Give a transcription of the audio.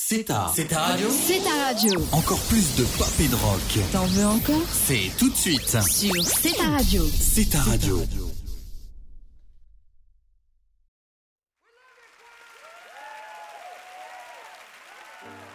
C'est ta radio. C'est ta radio. Encore plus de pop et de rock. T'en veux encore? C'est tout de suite Sur C'est ta radio. C'est ta radio.